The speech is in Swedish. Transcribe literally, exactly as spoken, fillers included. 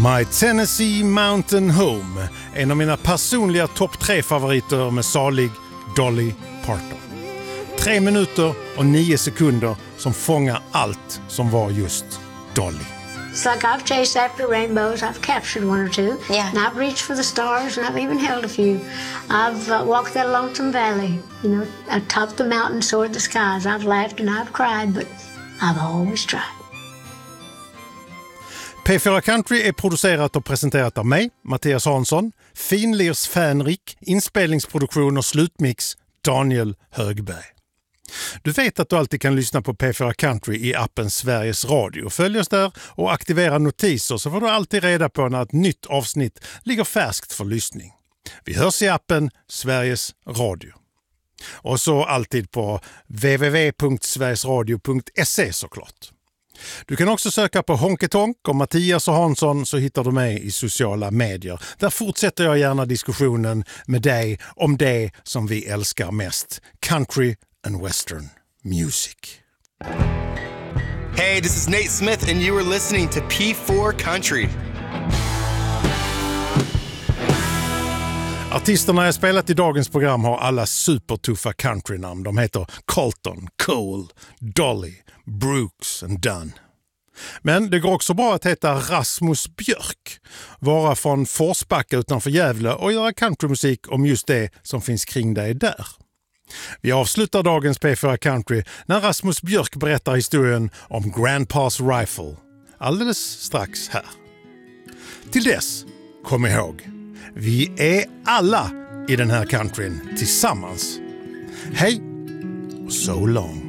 My Tennessee Mountain Home, en av mina personliga topp tre favoriter med salig Dolly Parton. Tre minuter och nio sekunder som fångar allt som var just Dolly. It's like I've chased after rainbows, I've captured one or two, Yeah. and I've reached for the stars, and I've even held a few. I've uh, walked that lonesome valley, you know, atop the mountain, soared the skies. I've laughed and I've cried, but I've always tried. P fyra Country är producerat och presenterat av mig, Mattias Hansson, Finlirs Fänrik, inspelningsproduktion och slutmix Daniel Högberg. Du vet att du alltid kan lyssna på P fyra Country i appen Sveriges Radio. Följ oss där och aktivera notiser så får du alltid reda på när ett nytt avsnitt ligger färskt för lyssning. Vi hörs i appen Sveriges Radio. Och så alltid på w w w punkt sverigesradio punkt se såklart. Du kan också söka på Honketonk och Mattias och Hansson så hittar du mig i sociala medier. Där fortsätter jag gärna diskussionen med dig om det som vi älskar mest. Country and Western music. Hey, this is Nate Smith and you are listening to P four Country. Artisterna jag spelat i dagens program har alla supertuffa countrynamn. De heter Colton, Cole, Dolly, Brooks and Dunn. Men det går också bra att heta Rasmus Björk, vara från Forsbacka utanför Gävle och göra countrymusik om just det som finns kring dig där. Vi avslutar dagens P fyra Country när Rasmus Björk berättar historien om Grandpa's Rifle. Alldeles strax här. Till dess, kom ihåg, vi är alla i den här countryn tillsammans. Hej och so long.